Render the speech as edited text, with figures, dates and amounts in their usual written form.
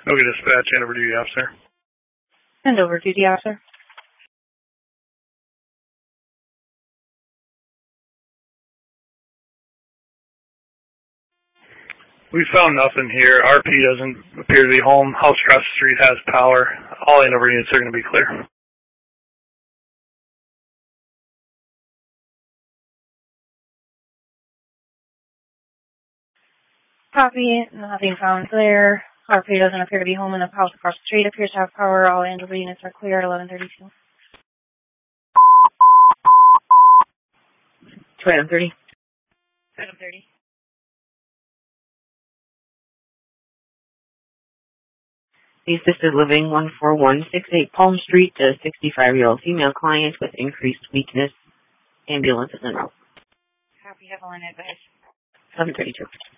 Okay, dispatch, and over duty officer. And over duty officer. We found nothing here. RP doesn't appear to be home. House across the street has power. All Andover units are going to be clear. Copy. Nothing found there. RP doesn't appear to be home, and the house across the street appears to have power. All Andover units are clear at 11:32. 12:30. 7:30. The assisted living 14168 Palm Street to 65-year-old female client with increased weakness. Ambulance is en route. Copy. Have a line advice. 7:32.